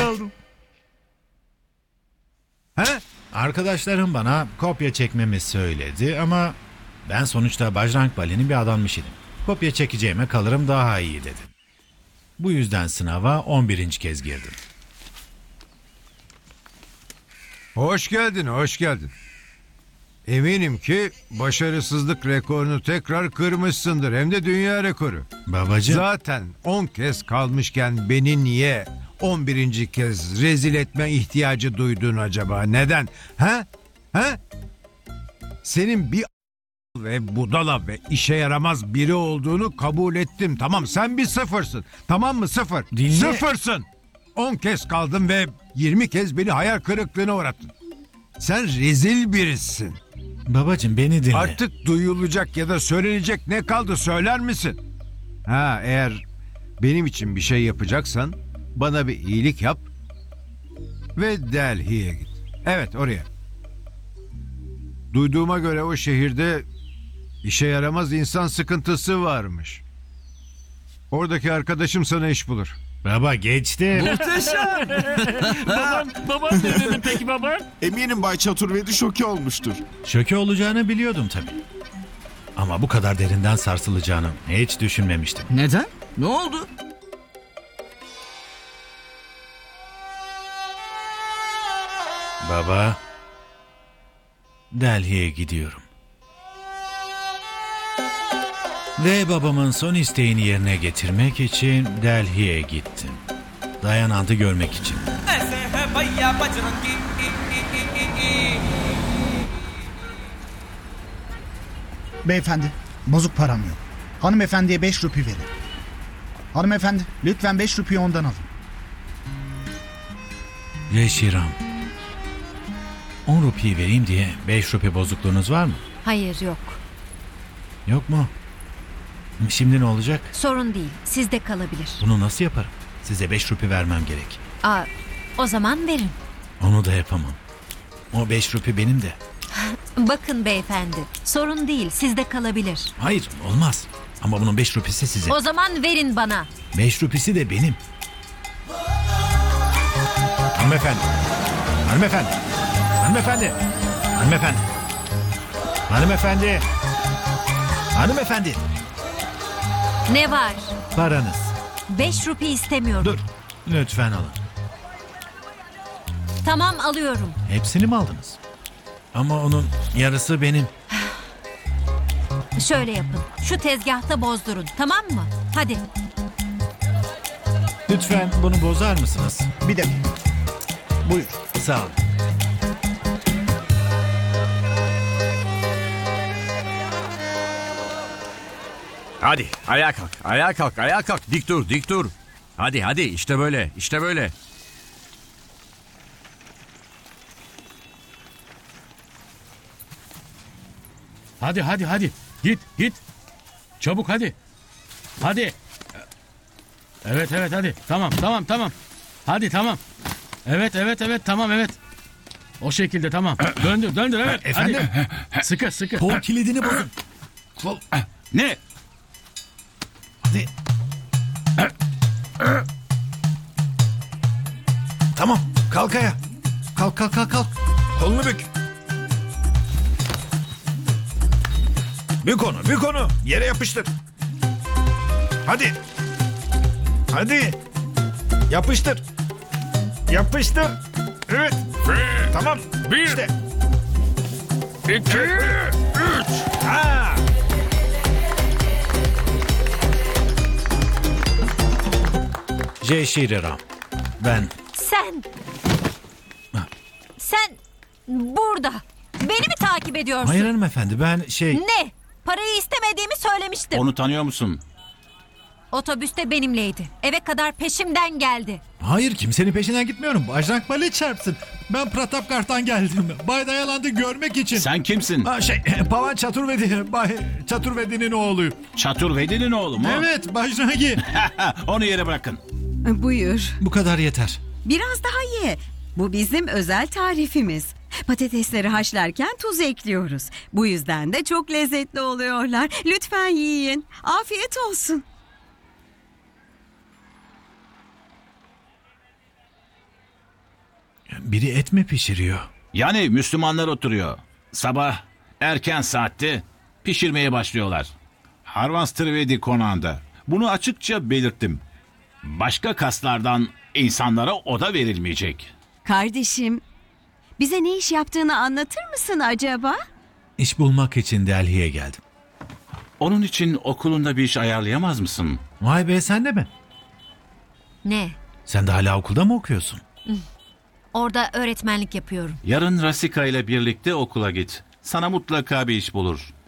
kaldım. He? Arkadaşlarım bana kopya çekmemi söyledi ama ben sonuçta Bajrang Bali'nin bir adammış idim. Kopya çekeceğime kalırım daha iyi dedim. Bu yüzden sınava 11. kez girdim. Hoş geldin, hoş geldin. Eminim ki başarısızlık rekorunu tekrar kırmışsındır. Hem de dünya rekoru. Babacığım, Zaten 10 kez kalmışken beni niye 11. kez rezil etme ihtiyacı duydun acaba? Neden? Ha? Ha? Senin bir ve budala ve işe yaramaz biri olduğunu kabul ettim. Tamam, sen bir sıfırsın. Tamam mı? Sıfır. Dinle. Sıfırsın. 10 kez kaldın ve 20 kez beni hayal kırıklığına uğrattın. Sen rezil birisin. babacığım beni dinle. Artık duyulacak ya da söylenecek ne kaldı, söyler misin? Ha, eğer benim için bir şey yapacaksan bana bir iyilik yap ve Delhi'ye git. Evet, oraya. Duyduğuma göre o şehirde işe yaramaz insan sıkıntısı varmış. Oradaki arkadaşım sana iş bulur. Baba geçti. Babam ne dedi peki baba? Eminim Bay Çaturvedi şoke olmuştur. Şoke olacağını biliyordum tabii. Ama bu kadar derinden sarsılacağını hiç düşünmemiştim. Neden? Ne oldu? Baba, Delhi'ye gidiyorum. Ve babamın son isteğini yerine getirmek için Delhi'ye gittim. Dayanant'ı görmek için. Beyefendi, bozuk param yok. Hanımefendiye 5 rupi verin. Hanımefendi, lütfen 5 rupiyi ondan alın. Reşiram, 10 rupiyi vereyim diye 5 rupi bozukluğunuz var mı? Hayır, yok. Yok mu? Şimdi ne olacak? Sorun değil. Sizde kalabilir. Bunu nasıl yaparım? Size 5 rupi vermem gerek. O zaman verin. Onu da yapamam. O 5 rupi benim de. Bakın beyefendi. Sorun değil. Sizde kalabilir. Hayır, olmaz. Ama bunun 5 rupisi size. O zaman verin bana. 5 rupisi de benim. Hanımefendi. Hanımefendi. Hanımefendi. Hanımefendi. Hanımefendi. Hanımefendi. Ne var? Paranız. 5 rupi istemiyorum. Dur. Lütfen alın. Tamam, alıyorum. Hepsini mi aldınız? Ama onun yarısı benim. Şöyle yapın. Şu tezgahta bozdurun. Tamam mı? Hadi. Lütfen bunu bozar mısınız? Bir dakika. Buyur. Sağ olun. Hadi ayağa kalk, ayağa kalk, ayağa kalk. Dik dur, dik dur. Hadi hadi işte böyle, işte böyle. Hadi. Git. Çabuk hadi. Hadi. Evet hadi. Tamam. Hadi tamam. Evet tamam evet. O şekilde tamam. Döndür evet. Efendim? Hadi. Sıkı. Kol kilidini bozun. Kol. Ne? Hadi. Tamam. Kalk ayağa. Kalk. Kolunu bük. Bük onu. Yere yapıştır. Hadi. Yapıştır. Evet. Tamam. İşte. 2 3. Ha. Jai Shri Ram. Ben. Sen burada. Beni mi takip ediyorsun? Hayır hanımefendi, ben Ne? Parayı istemediğimi söylemiştim. Onu tanıyor musun? Otobüste benimleydi. Eve kadar peşimden geldi. Hayır, kimsenin peşinden gitmiyorum. Bajrang Bali çarpsın. Ben Pratapgarh'tan geldim. Bay Dayaland'ı görmek için. Sen kimsin? Pavan Çaturvedi. Bay Çaturvedi'nin oğluyum. Çaturvedi'nin oğlu mu? Evet, Bajrangi. Onu yere bırakın. Buyur. Bu kadar yeter. Biraz daha ye. Bu bizim özel tarifimiz. Patatesleri haşlarken tuz ekliyoruz. Bu yüzden de çok lezzetli oluyorlar. Lütfen yiyin. Afiyet olsun. Biri et mi pişiriyor? Yani Müslümanlar oturuyor. Sabah erken saatte pişirmeye başlıyorlar. Harvans Trivedi konağında. Bunu açıkça belirttim. Başka kaslardan insanlara oda verilmeyecek. Kardeşim, bize ne iş yaptığını anlatır mısın acaba? İş bulmak için Delhi'ye geldim. Onun için okulunda bir iş ayarlayamaz mısın? Vay be, sen de mi? Ne? Sen de hala okulda mı okuyorsun? Orada öğretmenlik yapıyorum. Yarın Rasika ile birlikte okula git. Sana mutlaka bir iş bulur.